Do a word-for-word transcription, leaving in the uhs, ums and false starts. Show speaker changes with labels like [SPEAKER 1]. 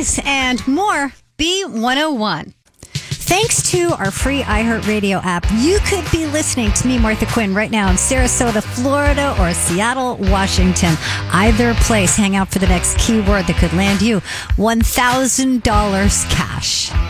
[SPEAKER 1] news and more B one oh one. Thanks to our free iHeartRadio app, you could be listening to me, Martha Quinn, right now in Sarasota, Florida, or Seattle, Washington. Either place, hang out for the next keyword that could land you one thousand dollars cash.